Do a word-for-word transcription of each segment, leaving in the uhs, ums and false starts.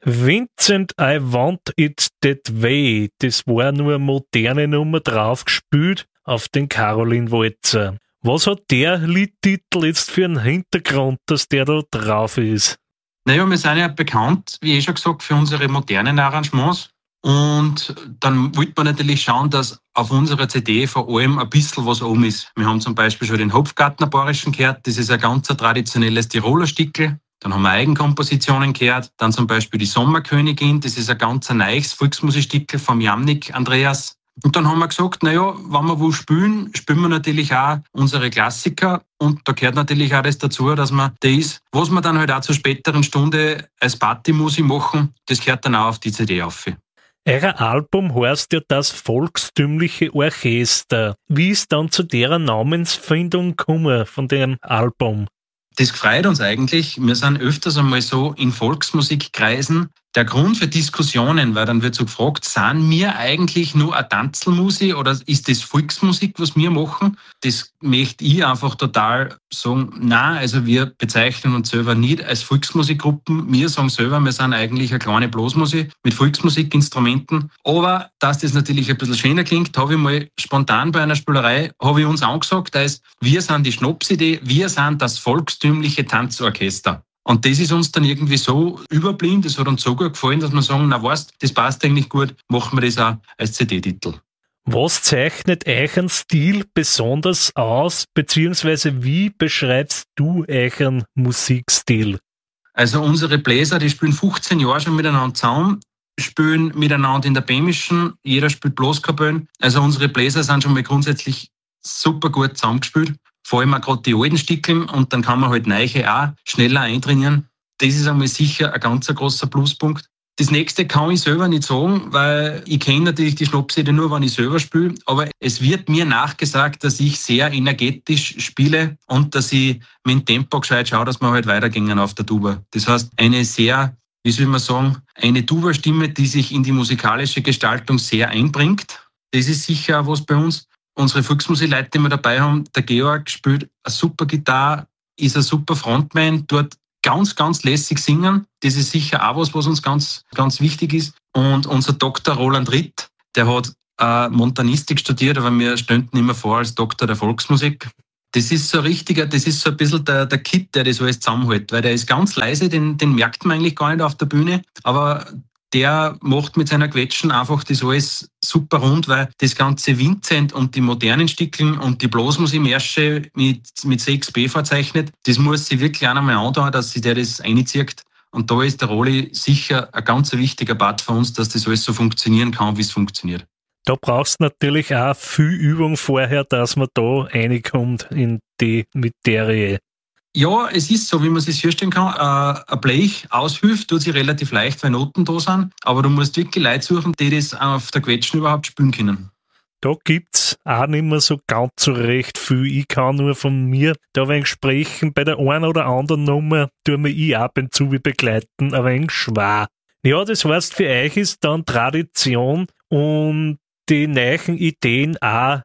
Vincent, I Want It That Way, das war nur eine moderne Nummer drauf gespielt auf den Caroline Walzer. Was hat der Liedtitel jetzt für einen Hintergrund, dass der da drauf ist? Naja, wir sind ja bekannt, wie eh schon gesagt, für unsere modernen Arrangements. Und dann wollte man natürlich schauen, dass auf unserer C D vor allem ein bisschen was oben ist. Wir haben zum Beispiel schon den Hopfgartner Bayerischen gehört, das ist ein ganz traditionelles Tiroler Stickel. Dann haben wir Eigenkompositionen gehört, dann zum Beispiel die Sommerkönigin, das ist ein ganz neues Volksmusikstickel vom Jamnik Andreas. Und dann haben wir gesagt, naja, wenn wir wo spielen, spielen wir natürlich auch unsere Klassiker. Und da gehört natürlich auch das dazu, dass man das, was wir dann halt auch zur späteren Stunde als Partymusik machen, das gehört dann auch auf die C D auf. Euer Album heißt ja das Volkstümliche Orchester. Wie ist dann zu der Namensfindung gekommen von dem Album? Das freut uns eigentlich. Wir sind öfters einmal so in Volksmusikkreisen. Der Grund für Diskussionen, weil dann wird so gefragt, sind wir eigentlich nur eine Tanzelmusik oder ist das Volksmusik, was wir machen? Das möchte ich einfach total sagen, nein, also wir bezeichnen uns selber nicht als Volksmusikgruppen. Wir sagen selber, wir sind eigentlich eine kleine Blasmusik mit Volksmusikinstrumenten. Aber dass das natürlich ein bisschen schöner klingt, habe ich mal spontan bei einer Spielerei, habe ich uns angesagt, als wir sind die Schnapsidee, wir sind das volkstümliche Tanzorchester. Und das ist uns dann irgendwie so überblieben, das hat uns so gut gefallen, dass wir sagen, na weißt, das passt eigentlich gut, machen wir das auch als C D-Titel. Was zeichnet euren Stil besonders aus, beziehungsweise wie beschreibst du euren Musikstil? Also unsere Bläser, die spielen fünfzehn Jahre schon miteinander zusammen, spielen miteinander in der Bämischen, jeder spielt Blaskapellen. Also unsere Bläser sind schon mal grundsätzlich super gut zusammengespielt. Vor allem auch gerade die alten Stickeln und dann kann man halt neue auch schneller eintrainieren. Das ist einmal sicher ein ganz großer Pluspunkt. Das nächste kann ich selber nicht sagen, weil ich kenne natürlich die Schnapsidee nur, wenn ich selber spiele. Aber es wird mir nachgesagt, dass ich sehr energetisch spiele und dass ich mit dem Tempo gescheit schaue, dass wir halt weitergehen auf der Tuba. Das heißt, eine sehr, wie soll man sagen, eine Tuba-Stimme, die sich in die musikalische Gestaltung sehr einbringt. Das ist sicher auch was bei uns. Unsere Volksmusikleute, die wir dabei haben, der Georg spielt eine super Gitarre, ist ein super Frontman, dort ganz, ganz lässig singen. Das ist sicher auch was, was uns ganz, ganz wichtig ist. Und unser Doktor Roland Ritt, der hat äh, Montanistik studiert, aber wir stellen ihn immer vor als Doktor der Volksmusik. Das ist so ein richtiger, das ist so ein bisschen der, der Kit, der das alles zusammenhält, weil der ist ganz leise, den, den merkt man eigentlich gar nicht auf der Bühne, aber der macht mit seiner Quetschen einfach das alles super rund, weil das ganze Vincent und die modernen Stickeln und die Blasmusikmärsche mit, mit sechs B verzeichnet, das muss sich wirklich auch einmal anschauen, dass sich der das reinzieht. Und da ist der Rolli sicher ein ganz wichtiger Part für uns, dass das alles so funktionieren kann, wie es funktioniert. Da brauchst du natürlich auch viel Übung vorher, dass man da reinkommt in die Materie. Ja, es ist so, wie man sich vorstellen kann. Äh, ein Blech aushilft, tut sich relativ leicht, weil Noten da sind. Aber du musst wirklich Leute suchen, die das auf der Quetschen überhaupt spielen können. Da gibt's auch nicht mehr so ganz so recht viel. Ich kann nur von mir da ein wenig sprechen. Bei der einen oder anderen Nummer tue mir ich ab und zu wie begleiten, ein wenig schwer. Ja, das heißt, für euch ist dann Tradition und die neuen Ideen auch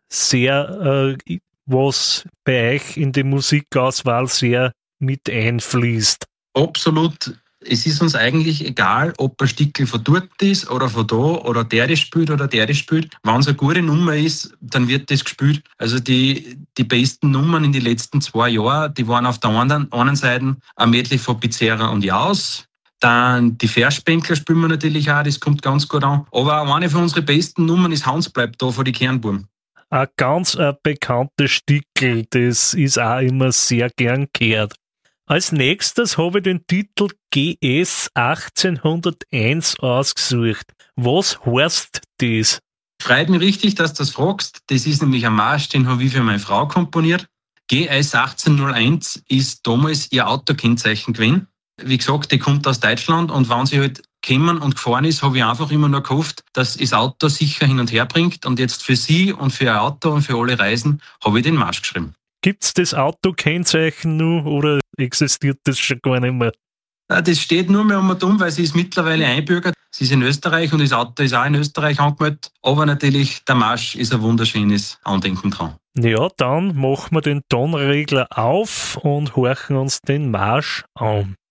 sehr, äh, was bei euch in die Musikauswahl sehr mit einfließt. Absolut. Es ist uns eigentlich egal, ob ein Stickel von dort ist oder von da oder der das spielt oder der das spielt. Wenn es eine gute Nummer ist, dann wird das gespielt. Also die, die besten Nummern in den letzten zwei Jahren, die waren auf der anderen, einen Seite ein Medley von Pizzerra und Jaus. Dann die Verspänkler spielen wir natürlich auch, das kommt ganz gut an. Aber auch eine von unseren besten Nummern ist Hans bleibt da von die Kernburm. Ein ganz ein bekanntes Stickel, das ist auch immer sehr gern gehört. Als nächstes habe ich den Titel G S achtzehnhunderteins ausgesucht. Was heißt das? Freut mich richtig, dass du das fragst. Das ist nämlich ein Marsch, den habe ich für meine Frau komponiert. G S achtzehnhunderteins ist damals ihr Autokennzeichen gewesen. Wie gesagt, die kommt aus Deutschland und wenn sie halt gekommen und gefahren ist, habe ich einfach immer nur gehofft, dass das Auto sicher hin und her bringt. Und jetzt für sie und für ihr Auto und für alle Reisen habe ich den Marsch geschrieben. Gibt's das Autokennzeichen nur oder existiert das schon gar nicht mehr? Das steht nur mehr um und um, weil sie ist mittlerweile einbürgert. Sie ist in Österreich und das Auto ist auch in Österreich angemeldet. Aber natürlich, der Marsch ist ein wunderschönes Andenken dran. Ja, dann machen wir den Tonregler auf und horchen uns den Marsch an.